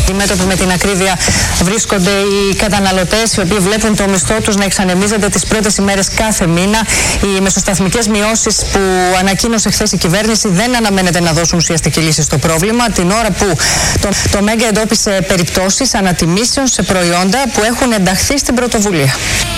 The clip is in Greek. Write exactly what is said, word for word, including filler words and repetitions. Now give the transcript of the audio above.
Αντιμέτωποι με την ακρίβεια βρίσκονται οι καταναλωτές, οι οποίοι βλέπουν το μισθό τους να εξανεμίζεται τις πρώτες ημέρες κάθε μήνα. Οι μεσοσταθμικές μειώσεις που ανακοίνωσε χθες η κυβέρνηση δεν αναμένεται να δώσουν ουσιαστική λύση στο πρόβλημα, την ώρα που το, το Μέγκα εντόπισε περιπτώσεις ανατιμήσεων σε προϊόντα που έχουν ενταχθεί στην πρωτοβουλία.